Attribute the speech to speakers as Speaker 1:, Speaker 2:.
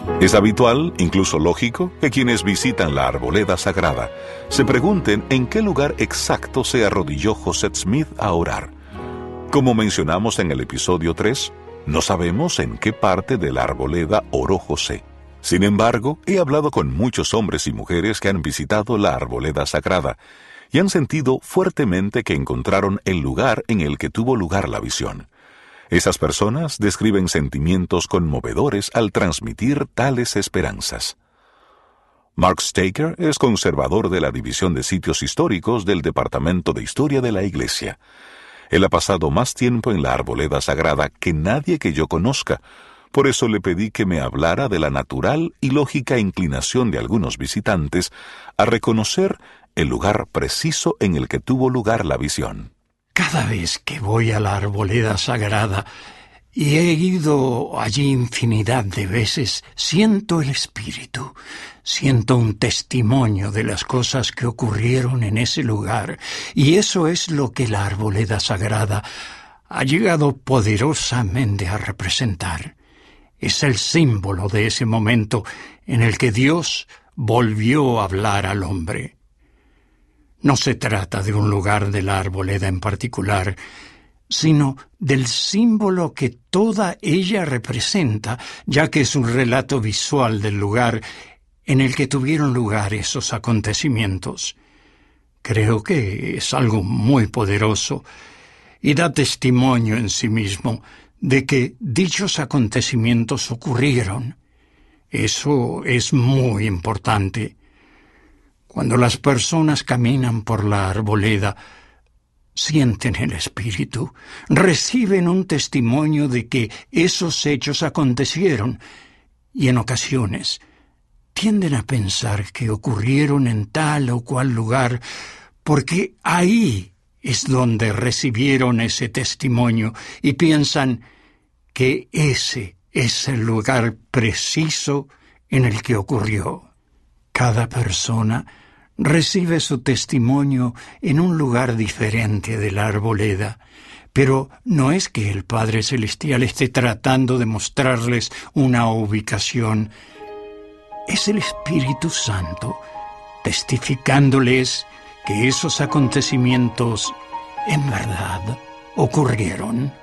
Speaker 1: Es habitual, incluso lógico, que quienes visitan la arboleda sagrada se pregunten en qué lugar exacto se arrodilló José Smith a orar. Como mencionamos en el episodio 3, no sabemos en qué parte de la arboleda oró José. Sin embargo, he hablado con muchos hombres y mujeres que han visitado la arboleda sagrada y han sentido fuertemente que encontraron el lugar en el que tuvo lugar la visión. Esas personas describen sentimientos conmovedores al transmitir tales esperanzas. Mark Staker es conservador de la División de Sitios Históricos del Departamento de Historia de la Iglesia. Él ha pasado más tiempo en la arboleda sagrada que nadie que yo conozca. Por eso le pedí que me hablara de la natural y lógica inclinación de algunos visitantes a reconocer el lugar preciso en el que tuvo lugar la visión.
Speaker 2: Cada vez que voy a la arboleda sagrada, y he ido allí infinidad de veces, siento el espíritu, siento un testimonio de las cosas que ocurrieron en ese lugar, y eso es lo que la arboleda sagrada ha llegado poderosamente a representar. Es el símbolo de ese momento en el que Dios volvió a hablar al hombre. No se trata de un lugar de la arboleda en particular, sino del símbolo que toda ella representa, ya que es un relato visual del lugar en el que tuvieron lugar esos acontecimientos. Creo que es algo muy poderoso y da testimonio en sí mismo de que dichos acontecimientos ocurrieron. Eso es muy importante. Cuando las personas caminan por la arboleda, sienten el espíritu, reciben un testimonio de que esos hechos acontecieron y en ocasiones tienden a pensar que ocurrieron en tal o cual lugar porque ahí es donde recibieron ese testimonio y piensan que ese es el lugar preciso en el que ocurrió. Cada persona recibe su testimonio en un lugar diferente de la arboleda, pero no es que el Padre Celestial esté tratando de mostrarles una ubicación. Es el Espíritu Santo testificándoles que esos acontecimientos en verdad ocurrieron.